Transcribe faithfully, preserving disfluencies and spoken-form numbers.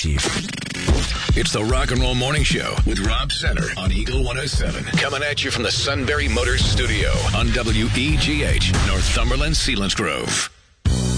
Steve. It's the Rock and Roll Morning Show with Rob Center on Eagle one oh seven. Coming at you from the Sunbury Motors Studio on W E G H, Northumberland, Selinsgrove.